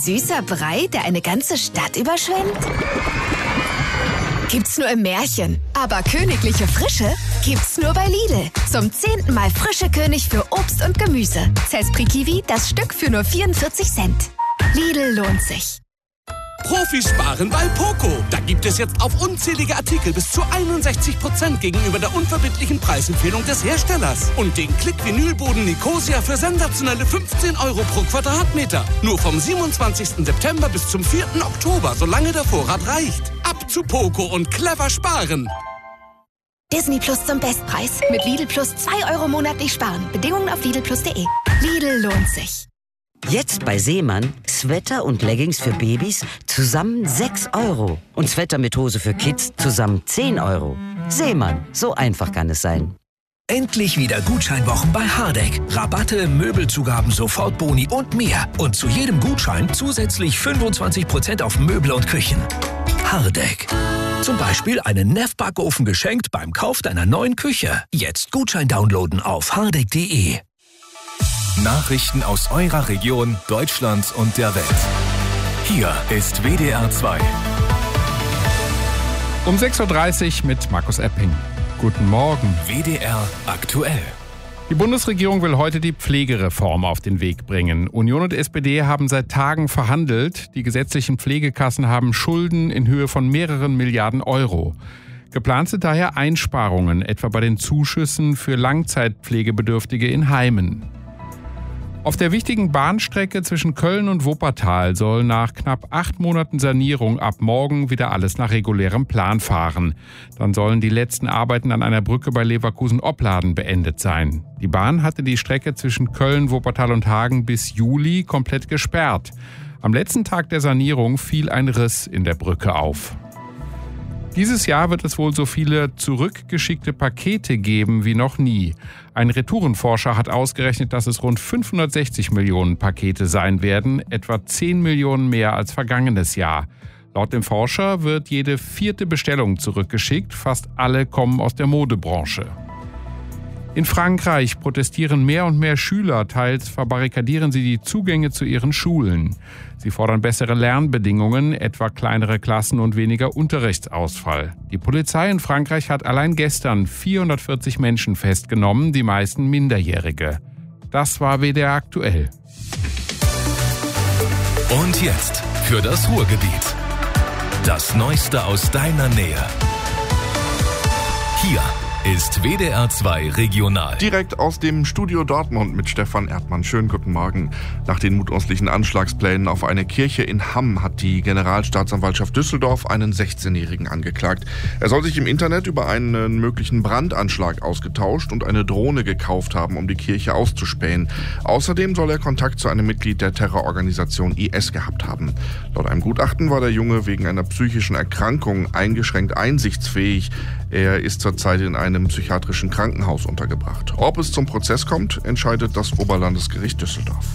Süßer Brei, der eine ganze Stadt überschwemmt? Gibt's nur im Märchen. Aber königliche Frische gibt's nur bei Lidl. Zum 10. Mal frische König für Obst und Gemüse. Zespri Kiwi, das Stück für nur 44 Cent. Lidl lohnt sich. Profis sparen bei Poco. Da gibt es jetzt auf unzählige Artikel bis zu 61% gegenüber der unverbindlichen Preisempfehlung des Herstellers. Und den Klick-Vinylboden Nicosia für sensationelle 15 € pro Quadratmeter. Nur vom 27. September bis zum 4. Oktober, solange der Vorrat reicht. Ab zu Poco und clever sparen. Disney Plus zum Bestpreis. Mit Lidl Plus 2 € monatlich sparen. Bedingungen auf lidlplus.de. Lidl lohnt sich. Jetzt bei Seemann Sweater und Leggings für Babys zusammen 6 € und Sweater mit Hose für Kids zusammen 10 €. Seemann, so einfach kann es sein. Endlich wieder Gutscheinwochen bei Hardegg. Rabatte, Möbelzugaben, Sofortboni und mehr. Und zu jedem Gutschein zusätzlich 25% auf Möbel und Küchen. Hardegg. Zum Beispiel einen Neff-Backofen geschenkt beim Kauf deiner neuen Küche. Jetzt Gutschein downloaden auf hardegg.de. Nachrichten aus eurer Region, Deutschlands und der Welt. Hier ist WDR 2. Um 6.30 Uhr mit Markus Epping. Guten Morgen. WDR aktuell. Die Bundesregierung will heute die Pflegereform auf den Weg bringen. Union und SPD haben seit Tagen verhandelt. Die gesetzlichen Pflegekassen haben Schulden in Höhe von mehreren Milliarden Euro. Geplant sind daher Einsparungen, etwa bei den Zuschüssen für Langzeitpflegebedürftige in Heimen. Auf der wichtigen Bahnstrecke zwischen Köln und Wuppertal soll nach knapp 8 Monaten Sanierung ab morgen wieder alles nach regulärem Plan fahren. Dann sollen die letzten Arbeiten an einer Brücke bei Leverkusen-Opladen beendet sein. Die Bahn hatte die Strecke zwischen Köln, Wuppertal und Hagen bis Juli komplett gesperrt. Am letzten Tag der Sanierung fiel ein Riss in der Brücke auf. Dieses Jahr wird es wohl so viele zurückgeschickte Pakete geben wie noch nie. Ein Retourenforscher hat ausgerechnet, dass es rund 560 Millionen Pakete sein werden, etwa 10 Millionen mehr als vergangenes Jahr. Laut dem Forscher wird jede 4. Bestellung zurückgeschickt, fast alle kommen aus der Modebranche. In Frankreich protestieren mehr und mehr Schüler, teils verbarrikadieren sie die Zugänge zu ihren Schulen. Sie fordern bessere Lernbedingungen, etwa kleinere Klassen und weniger Unterrichtsausfall. Die Polizei in Frankreich hat allein gestern 440 Menschen festgenommen, die meisten Minderjährige. Das war WDR aktuell. Und jetzt für das Ruhrgebiet. Das Neueste aus deiner Nähe. Hier ist WDR 2 Regional. Direkt aus dem Studio Dortmund mit Stefan Erdmann. Schönen guten Morgen. Nach den mutmaßlichen Anschlagsplänen auf eine Kirche in Hamm hat die Generalstaatsanwaltschaft Düsseldorf einen 16-Jährigen angeklagt. Er soll sich im Internet über einen möglichen Brandanschlag ausgetauscht und eine Drohne gekauft haben, um die Kirche auszuspähen. Außerdem soll er Kontakt zu einem Mitglied der Terrororganisation IS gehabt haben. Laut einem Gutachten war der Junge wegen einer psychischen Erkrankung eingeschränkt einsichtsfähig. Er ist zurzeit in einem psychiatrischen Krankenhaus untergebracht. Ob es zum Prozess kommt, entscheidet das Oberlandesgericht Düsseldorf.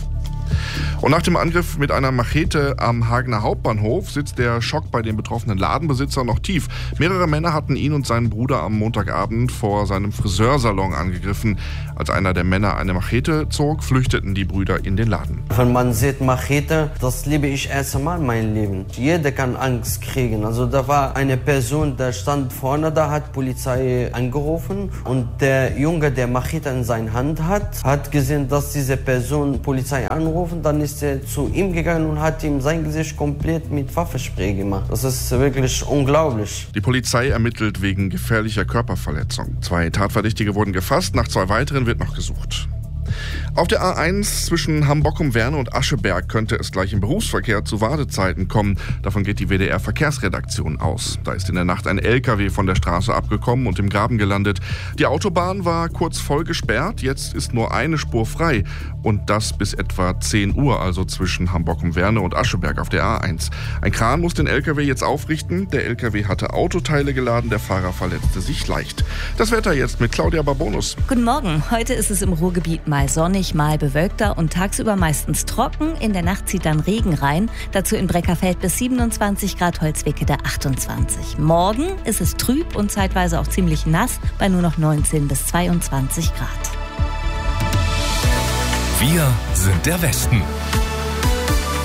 Und nach dem Angriff mit einer Machete am Hagener Hauptbahnhof sitzt der Schock bei den betroffenen Ladenbesitzern noch tief. Mehrere Männer hatten ihn und seinen Bruder am Montagabend vor seinem Friseursalon angegriffen. Als einer der Männer eine Machete zog, flüchteten die Brüder in den Laden. Wenn man sieht Machete, das liebe ich erst einmal mein Leben. Jeder kann Angst kriegen. Also da war eine Person, der stand vorne, da hat Polizei angerufen und der Junge, der Machete in seiner Hand hat gesehen, dass diese Person Polizei anrufen. Dann ist er zu ihm gegangen und hat ihm sein Gesicht komplett mit Pfefferspray gemacht. Das ist wirklich unglaublich. Die Polizei ermittelt wegen gefährlicher Körperverletzung. 2 Tatverdächtige wurden gefasst, nach 2 weiteren wird noch gesucht. Auf der A1 zwischen Hamburg-Werne und Ascheberg könnte es gleich im Berufsverkehr zu Wartezeiten kommen. Davon geht die WDR-Verkehrsredaktion aus. Da ist in der Nacht ein LKW von der Straße abgekommen und im Graben gelandet. Die Autobahn war kurz voll gesperrt, jetzt ist nur eine Spur frei. Und das bis etwa 10 Uhr, also zwischen Hamburg-Werne und Ascheberg auf der A1. Ein Kran muss den LKW jetzt aufrichten. Der LKW hatte Autoteile geladen, der Fahrer verletzte sich leicht. Das Wetter jetzt mit Claudia Barbonus. Guten Morgen. Heute ist es im Ruhrgebiet mal sonnig, mal bewölkter und tagsüber meistens trocken. In der Nacht zieht dann Regen rein. Dazu in Breckerfeld bis 27 Grad, Holzwickede 28. Morgen ist es trüb und zeitweise auch ziemlich nass bei nur noch 19 bis 22 Grad. Wir sind der Westen.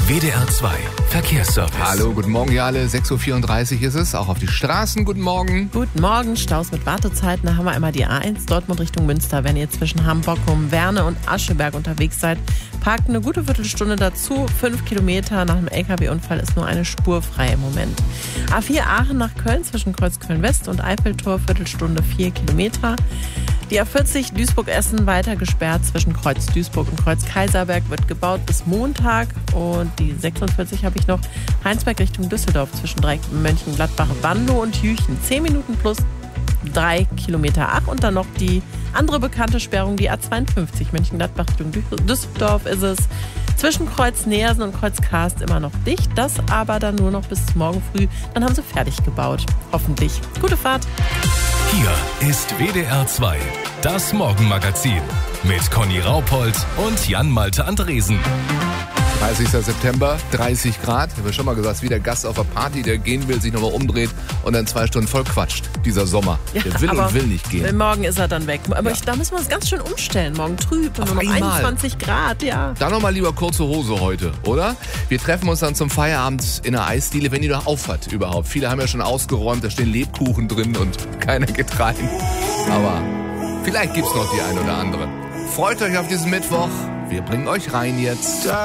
WDR 2 Verkehrsservice. Hallo, guten Morgen, ihr alle. 6.34 Uhr ist es. Auch auf die Straßen. Guten Morgen. Guten Morgen. Staus mit Wartezeiten. Da haben wir einmal die A1 Dortmund Richtung Münster. Wenn ihr zwischen Hamm-Bockum, Werne und Ascheberg unterwegs seid, parkt eine gute Viertelstunde dazu. 5 Kilometer nach einem LKW-Unfall ist nur eine Spur frei im Moment. A4 Aachen nach Köln zwischen Kreuz Köln-West und Eiffeltor, Viertelstunde 4 Kilometer. Die A40 Duisburg-Essen weiter gesperrt zwischen Kreuz Duisburg und Kreuz Kaiserberg, wird gebaut bis Montag. Und die 46 habe ich noch, Heinsberg Richtung Düsseldorf zwischen Dreieck Mönchengladbach, Wanlo und Jüchen. 10 Minuten plus 3 Kilometer. Ach, und dann noch die andere bekannte Sperrung, die A52 Mönchengladbach Richtung Düsseldorf ist es. Zwischen Kreuz Neersen und Kreuz Karst immer noch dicht, das aber dann nur noch bis morgen früh. Dann haben sie fertig gebaut. Hoffentlich. Gute Fahrt. Hier ist WDR 2, das Morgenmagazin mit Conny Raupold und Jan-Malte Andresen. 30. September, 30 Grad. Ich habe schon mal gesagt, wie der Gast auf der Party, der gehen will, sich nochmal umdreht und dann 2 Stunden voll quatscht. Dieser Sommer. Ja, der will und will nicht gehen. Morgen ist er dann weg. Aber da müssen wir uns ganz schön umstellen. Morgen trüb und nur noch 21 Grad. Ja. Dann nochmal lieber kurze Hose heute, oder? Wir treffen uns dann zum Feierabend in der Eisdiele, wenn die noch auf hat überhaupt. Viele haben ja schon ausgeräumt, da stehen Lebkuchen drin und keiner geht rein. Aber vielleicht gibt's noch die ein oder andere. Freut euch auf diesen Mittwoch. Wir bringen euch rein jetzt.